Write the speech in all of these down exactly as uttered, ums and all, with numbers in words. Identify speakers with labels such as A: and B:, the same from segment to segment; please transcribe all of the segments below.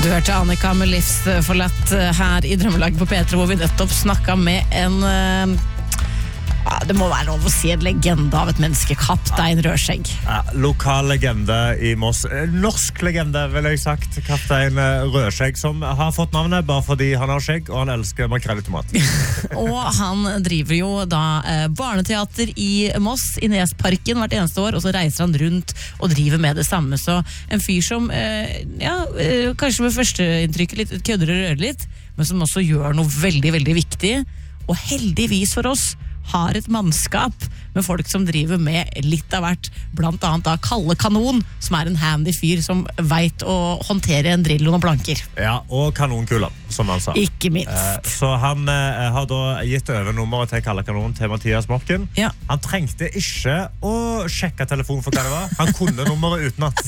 A: Du hørte Annika med Livsforlatt her I Drømmelaget på P tre, hvor vi nettopp snakket med en, ja, det må være lov å si en legende av et menneske, Kaptein Rødskjegg.
B: Ja, lokal legende I Moss, norsk legende vil jeg sagt, Kaptein Rødskjegg, som har fått navnet bare fordi han har skjegg, og han elsker makrell I tomat.
A: Og han driver jo da eh, barneteater I Moss, I Nesparken hvert eneste år, og så reiser han rundt og driver med det samme. Så en fyr som, eh, ja, eh, kanskje med førsteinntrykket litt kødder og rører litt, men som også gjør noe veldig, veldig viktig, og heldigvis for oss har et mannskap med folk som driver med litt av hvert, blant annet da Kalle Kanon, som er en handy fyr som vet å håndtere en drill og noen planker.
B: Ja, og kanonkula, som han sa.
A: Ikke minst.
B: Eh, så han eh, har da gitt over nummeret til Kalle Kanon til Mathias Morken.
A: Ja.
B: Han trengte ikke å sjekke telefonen for hva det var. Han kunne nummeret utenat.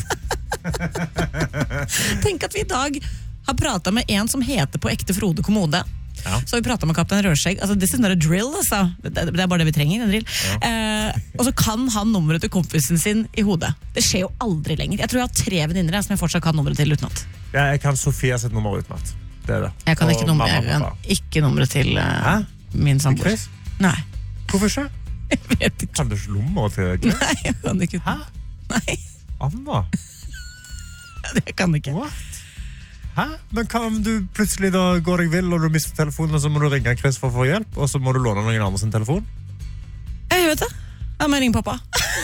A: Tenk at vi I dag har pratet med en som heter på ekte Frode Kommode.
B: Ja.
A: Så vi pratet med Kaptein Rødskjegg. Altså, this is not a drill, altså. Det, det er bare det vi trenger, en drill.
B: Ja.
A: Eh, og så kan han nummeret til kompisen sin I hodet. Det skjer jo aldri lenger. Jeg tror jeg har tre venninner som jeg fortsatt kan nummeret til utenat.
B: Ja, jeg kan Sofia sitt nummer utenat. Det er det.
A: Jeg kan
B: Og
A: ikke, nummer,
B: mamma og
A: jeg kan
B: pappa.
A: ikke nummeret til uh,
B: Hæ?
A: min samboer.
B: Chris?
A: Nei,
B: Hvorfor ikke?
A: jeg vet ikke.
B: Kan du ikke nummeret til Chris?
A: Nei, jeg kan ikke.
B: Hæ?
A: Nei,
B: Anna?
A: jeg kan ikke.
B: What? Hæ? Men kan om du plutselig da går deg vill og du mister telefonen, og så må du ringe Chris for å få hjelp, og så må du låne noen andre sin telefon?
A: Jeg vet det. Jeg må ringe pappa.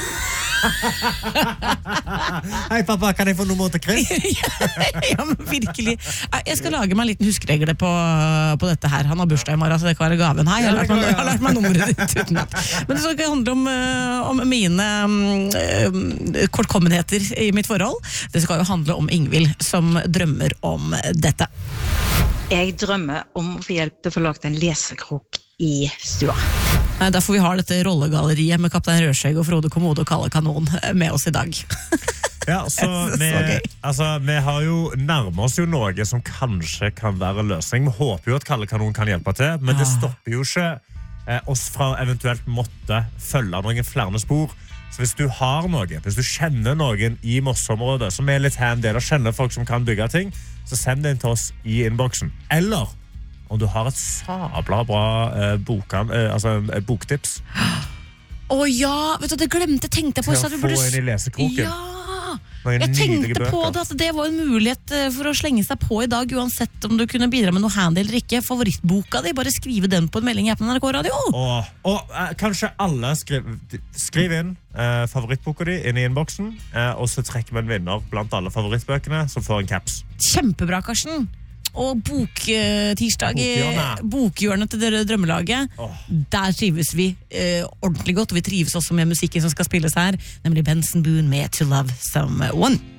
B: Hei pappa, kan jeg få nummeret til Chris?
A: Ja, men virkelig. Jeg skal lage meg en liten huskeregler på, på dette her. Han har bursdag I morgen, så det kan være gaven. Hei, jeg har lært meg, jeg har lært meg nummeret ditt utenat. Men det skal ikke handle om, uh, om mine um, kortkommenheter I mitt forhold. Det skal jo handle om Ingvild, som drømmer om dette.
C: Jeg drømmer om å få hjelp til å få lagt en lesekrok I stua.
A: Derfor vi har dette rollegalleriet med Kaptein Rødskjegg og Frode Kommode og Kalle Kanon med oss I dag.
B: Ja, så vi, altså, vi har jo nærmet oss jo noe som kanskje kan være en løsning. Vi håper jo at Kalle Kanon kan hjelpe til, men det stopper jo ikke eh, oss fra eventuelt måtte følge noen flere spor. Så hvis du har noe, hvis du kjenner noen I Moss-området som er litt handy, eller kjenner folk som kan bygge ting, så send det inn til oss I innboksen. Eller om du har et sabla bra eh, bokan, eh, altså, eh, boktips.
A: Å ja, vet du, det glemte, tenkte jeg på.
B: Til å få inn I lesekroken.
A: Ja,
B: Noen
A: jeg tenkte
B: nydelige
A: på
B: bøker.
A: det, at det var en mulighet eh, for å slenge seg på I dag, uansett om du kunne bidra med noe handy eller ikke. Favorittboka di, bare skrive den på en melding I appen N R K Radio.
B: Og, og eh, kanskje alle skriv, skriv inn eh, favorittboka di inn I innboksen, eh, og så trekker vi en vinner blant alle favorittbøkene som får en caps.
A: Kjempebra, Karsten. Og boktirsdag I
B: Bokhjørnet.
A: bokhjørnet til dere drømmelaget.
B: Åh.
A: Der trives vi eh, ordentlig godt, og vi trives også med musikken som skal spilles her, nemlig Benson Boone med To Love Someone.